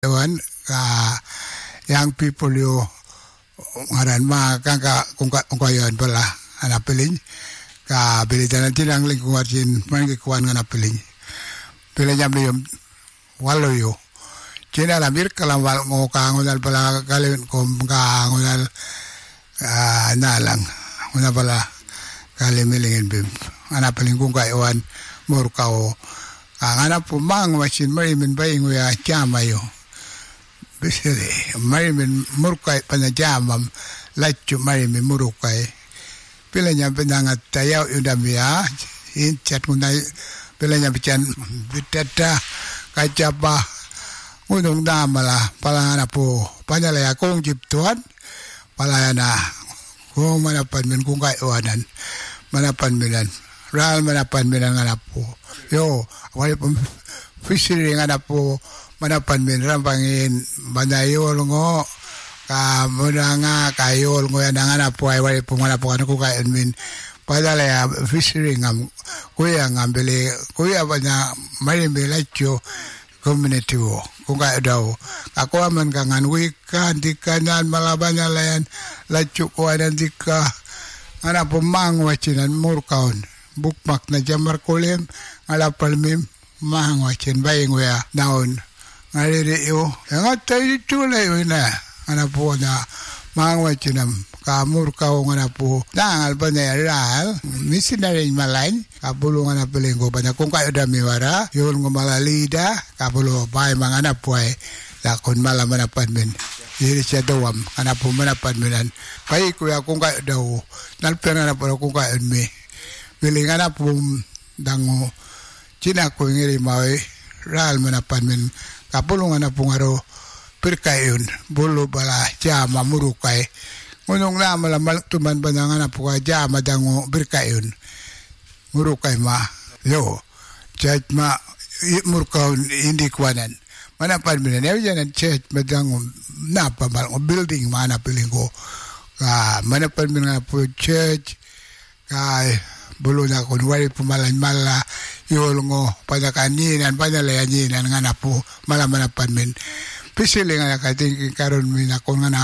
Ewan young people yo ngaran kung kayon pala anapiling ka bilitan tinang lingkungan sin mangikuan nganapiling pilanya belium walo yo Cina lamir kalawal ngo kangunal pala kalin kom kangunal nalang una pala kalimilingin bim anapiling kung kayon murkao angana pumang wasin marimin baying ya chama yo bisire marimin murkai panajamam lachu marimin murukai pilanya penangat tayaw udamia inchat kunai pilanya bican bitata kacapa unung damala palana po panalaya kong jiptuan palayana kung manapan min kung kaiwanan manapan minan ral manapan minan nganapo yo wala po fishery nganapo manapan min rampangin banayol ngo ka mudanga kayol ngo yan nganapo ay wala po manapo ano ko kain min padala ya fishery ngam kuya ngambele kuya banya marimelacho community wo kung kaya daw ako man kangan wika dikanan malabanya layan lacho ko anan dika nganapo mangwachinan murkaon bukmak na jamar kolem alapal mim mangwachin baying wea naon ngariri yo nga tayo tulay na nganapo na mangwachinam kamur kao nganapo nangal pa na ral misinarin malain kapulungan na pilinggo pa na kung kayo dami wara yun ng malalida kapulo bay mga anapo ay lakon malaman na panmin diri siya dawam anapo manapanminan kay kuya kung kayo daw nalpera na po kung kayo mi pilingan na po dango Cina ko ngiri mawe ral manapanmin kapulungan na po ngaro perkayon bulu bala jama murukai ngunong na malamal tuman ba na nga na po ka jama dango perkayon murukai ma yo chat ma murkaon hindi kwanan manapanmin na yan chat madango napamal o building mana pilinggo manapanmin nga po church kay bulu na kun wali pumalan mala yolngo padakaninan padalayanin nga na po malamanapan min pisili nga kating karon mi na kun nga na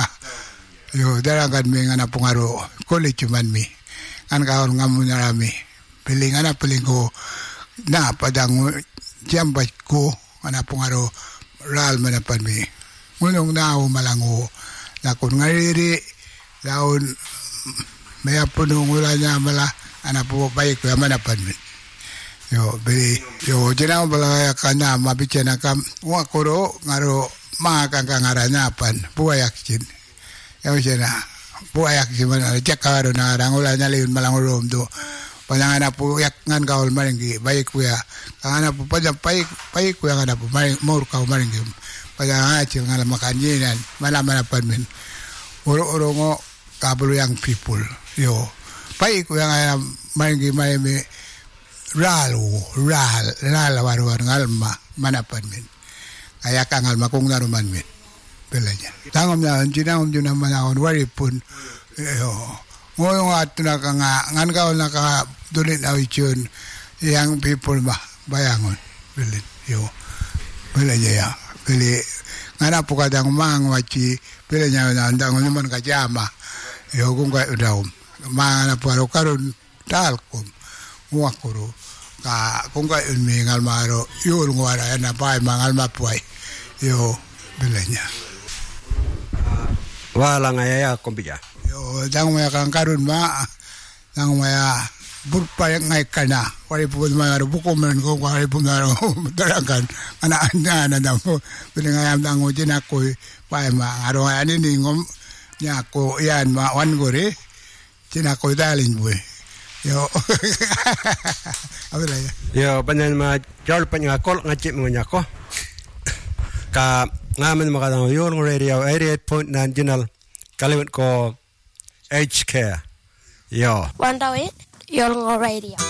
yo darangan mi nga na po ngaro college man mi an kaon nga mo narami piling nga na piling ko na padango jambat ko nga na po ngaro ral manapan mi ngunong nao malango na kun ngariri daon may punong wala niya mala ana po baik ko manapan min yo beli yo jena bala kana mabichana kam wa koro ngaro ma kangangarapan buayak sin yo jena buayak sin mana jakaro na rangula nyaliun malangorom do panangana po yak ngan kaul maringi baik ko ya ana po pada baik ko ana po mor ka maringi pada acil ngala makanyinan manapan min oro ngo kabulu yang people yo pai ko yang maringi mai ral warwar ngalma manapan min kaya kangal makung naruman min belanya tangom na jinang juna manahon wari pun yo ngoyong atuna ka ngan kaon na ka dulit awichun yang people ba bayangon belin yo belanya ya beli ngana po kadang mangwachi belanya na ndang naman ka jama yo kung ka daw mana paro karon talkom wakuro ka kung ka mi ngalmaro yul ngwara na pai mangal mapuai yo belanya wala ngaya kompija yo dang maya kan karon ma dang maya burpa ngai kana wari pu ma ro buko men ko wari pu ngaro darangan ana na mo belanga dang o jina ko pai ma aro ani ni ngom nya ko yan ma wan gore Cina ko dalin boy yo abela yo panan ma jol panya kol ngacip ngonyako ka ngamen makadang yon radio 88.9 jinal kaliwat ko HK yo 108 yon radio